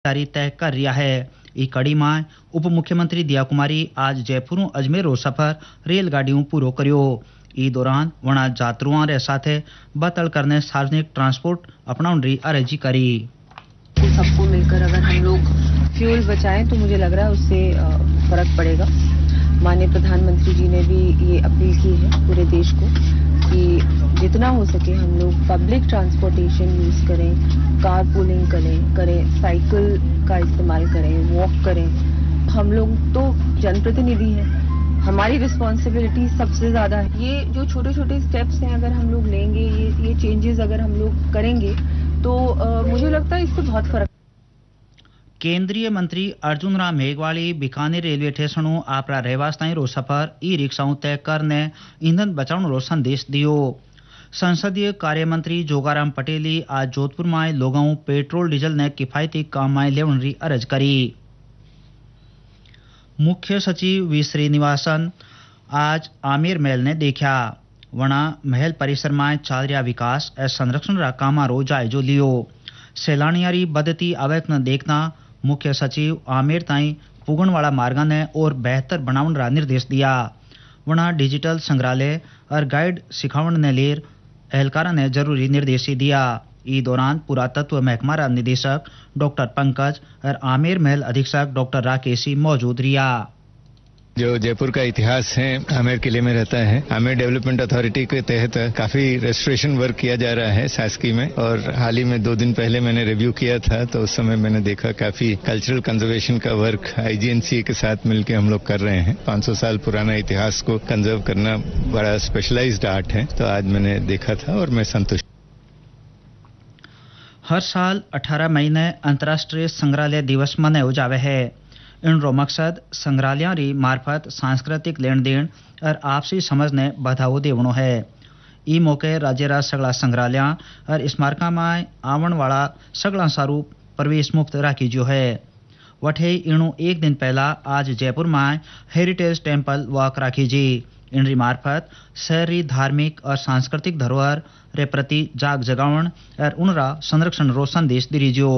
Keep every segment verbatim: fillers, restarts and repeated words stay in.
तारीख तय कर रिया है। ई कड़ी में उप मुख्यमंत्री दिया कुमारी आज जयपुर अजमेर रो सफर रेलगाड़ियों पूरो कर्यो। ई दौरान वणा यात्रुओं रे साथे बतल करने सार्वजनिक ट्रांसपोर्ट अपनाउन री अर्जी करी। सबको मिलकर अगर हम लोग फ्यूल बचाएं तो मुझे लग रहा है उससे फर्क पड़ेगा। माननीय प्रधानमंत्री जी ने भी ये अपील की है पूरे देश को कि जितना हो सके हम लोग पब्लिक ट्रांसपोर्टेशन यूज करें, कार पूलिंग करें करें साइकिल का इस्तेमाल करें, वॉक करें। हम लोग तो जनप्रतिनिधि हैं, हमारी रिस्पॉन्सिबिलिटी सबसे ज्यादा है। ये जो छोटे छोटे स्टेप्स हैं अगर हम लोग लेंगे, ये ये चेंजेस अगर हम लोग करेंगे तो आ, मुझे लगता है इससे बहुत फर्क। केंद्रीय मंत्री अर्जुन राम मेघवाली बीकानेर रेलवे स्टेशनों आपरा रहवास ताई रो सफर ई रिक्शाओं तय करने ईंधन बचाव रो संदेश दियो। संसदीय कार्य मंत्री जोगाराम पटेली आज जोधपुर में लोगों पेट्रोल डीजल ने किफायती काम में लेवन री अर्ज करी। मुख्य सचिव वी श्रीनिवासन आज आमेर महल ने देखा। वणा महल परिसर में चल रहा विकास और संरक्षण रा कामा रो जायजो लियो। सैलानियां री बदती आवक न देखना मुख्य सचिव आमेर ताई पुगण वाला मार्गा ने और बेहतर बनावन रा निर्देश दिया। वणा डिजिटल संग्रहालय और गाइड सिखावन ने लेर एहलकारा ने जरूरी निर्देश दिया। ई दौरान पुरातत्व महकमा रा निदेशक डॉक्टर पंकज और आमेर महल अधीक्षक डॉक्टर राकेशी मौजूद रिया। जो जयपुर का इतिहास है आमेर किले में रहता है। आमेर डेवलपमेंट अथॉरिटी के तहत काफी रेस्टोरेशन वर्क किया जा रहा है शासकीय में, और हाल ही में दो दिन पहले मैंने रिव्यू किया था तो उस समय मैंने देखा काफी कल्चरल कंजर्वेशन का वर्क आईजीएनसी के साथ मिलकर हम लोग कर रहे हैं। पाँच सौ साल पुराना इतिहास को कंजर्व करना बड़ा स्पेशलाइज्ड आर्ट है, तो आज मैंने देखा था और मैं संतुष्ट। हर साल अठारह मई ने अंतर्राष्ट्रीय संग्रहालय दिवस मनाया जावे है। इनरो मकसद संग्रहालयों री मार्फत सांस्कृतिक लेन देन और आपसी समझ ने बढ़ावो देवनो है। ई मौके राज्य रा सगला संग्रहालय और स्मारक में आवन वाला सगला सारू प्रवेश मुक्त राखी जो है। वठे इणु एक दिन पहला आज जयपुर में हेरिटेज टेम्पल वॉक राखी जी। इनरी मार्फत शहरी धार्मिक और सांस्कृतिक धरोहर रे प्रति जाग जगावन और उनरा संरक्षण रो संदेश दिरीजो।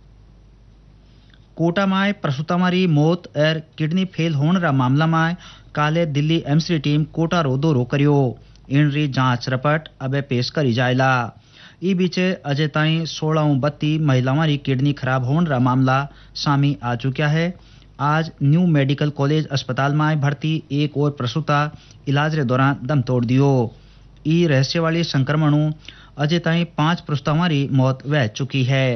कोटा में प्रसूतामारी मौत और किडनी फेल होने रा मामला में काले दिल्ली एम्स री टीम कोटा रो दौरो करियो। इनरी जांच रिपोर्ट अबे पेश करी जायला। ई बीचे अजय ताई सोलह बत्ती महिलाओं री किडनी खराब होने रा मामला सामी आ चुका है। आज न्यू मेडिकल कॉलेज अस्पताल में भर्ती एक और प्रसूता इलाज रे दौरान दम तोड़ दियो। ई रहस्य वाली संक्रमणों अजय ताई पांच प्रसूताओं री मौत वह चुकी है।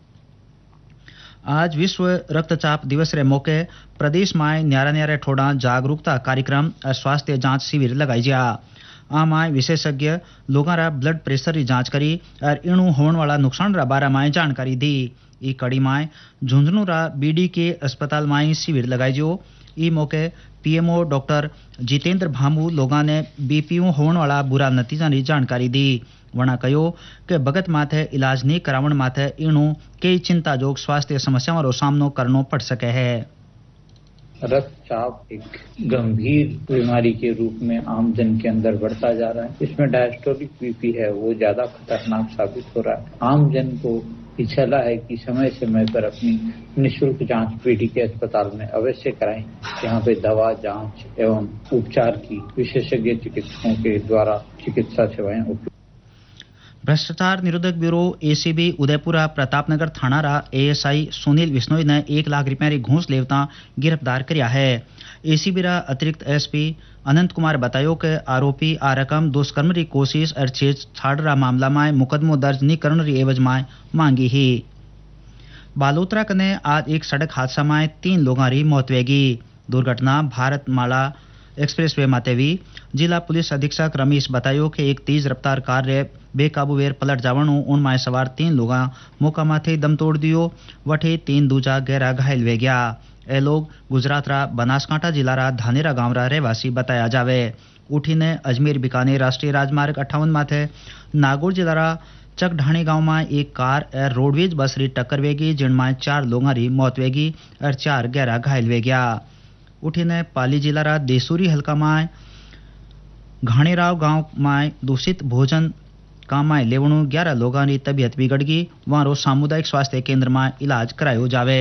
आज विश्व रक्तचाप दिवस रे मौके प्रदेश में न्यारा न्यारे ठोड़ा जागरूकता कार्यक्रम और स्वास्थ्य जांच शिविर लगाई जा। आमाय विशेषज्ञ लोगों रा ब्लड प्रेशर री जांच करी और इणु होने वाला नुकसान रा बारे में जानकारी दी। ई कड़ी में झुंझुनू रा बीडी के अस्पताल में शिविर लगाई जो। ई मौके पीएमओ डॉक्टर जितेंद्र भामू लोगों ने बीपीओ होने वाला बुरा नतीजा की जानकारी दी। वणा कहो कि बगत माथे इलाज नहीं करावण माथे इणु कई चिंताजोग स्वास्थ्य समस्याओं रो सामनो करनो पड़ सके है। रक्तचाप एक गंभीर बीमारी के रूप में आम जन के अंदर बढ़ता जा रहा है। इसमें डायस्टोलिक बीपी है वो ज्यादा खतरनाक साबित हो रहा है। आम जन को सलाह है कि समय समय पर अपनी निःशुल्क जांच पीडी के अस्पताल में अवश्य कराएं। यहाँ पे दवा, जांच एवं उपचार की विशेषज्ञ चिकित्सकों के द्वारा चिकित्सा सेवाएं उपलब्ध। भ्रष्टाचार निरोधक ब्यूरो एसीबी उदयपुरा प्रतापनगर थाना रा एएसआई सुनील बिश्नोई ने एक लाख रुपया री घूस लेवता गिरफ्तार किया है। एसीबी रा अतिरिक्त एसपी अनंत कुमार बतायो कि आरोपी आ रकम दुष्कर्म री कोशिश और छेड़छाड़ रा मामला में मुकदमो दर्ज नहीं करने री एवज में मांगी ही। बालोतरा कने आज एक सड़क हादसा में तीन लोगों की मौत वेगी। दुर्घटना भारत माला एक्सप्रेस वे मातेवी। जिला पुलिस अधीक्षक रमेश बतायो कि एक तेज रफ्तार कार रे बेकाबू वेर पलट जावणु उनमें सवार तीन लोग मौका माथे दम तोड़ दियो। वठे तीन दूजा गहरा घायल वे गया। ए लोग गुजरात रा बनासकांठा जिला रा धानेरा गांव रा रहवासी बताया जावे। उठी ने अजमेर बीकानेर राष्ट्रीय राजमार्ग अट्ठावन माथे नागौर जिला रा चकढाणी गांव में एक कार और रोडवेज बस री टक्कर वेगी, जिनमें चार लोगों की मौत वेगी और चार गहरा घायल वे गया। उठी ने पाली जिला रा देसूरी हल्का में घाणीराव गांव में दूषित भोजन काम में लेवणु ग्यारह लोगों की तबीयत बिगड़ गई। वहां सामुदायिक स्वास्थ्य केंद्र में इलाज करायो जावे।